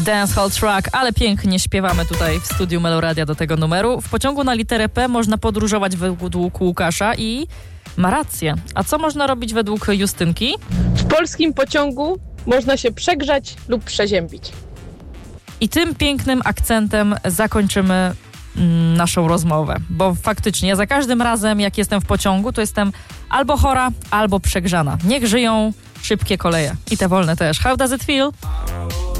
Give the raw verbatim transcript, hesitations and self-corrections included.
Dancehall track, ale pięknie śpiewamy tutaj w studiu Meloradia do tego numeru. W pociągu na literę P można podróżować według Łukasza i ma rację. A co można robić według Justynki? W polskim pociągu można się przegrzać lub przeziębić. I tym pięknym akcentem zakończymy mm, naszą rozmowę, bo faktycznie ja za każdym razem, jak jestem w pociągu, to jestem albo chora, albo przegrzana. Niech żyją szybkie koleje. I te wolne też. How does it feel?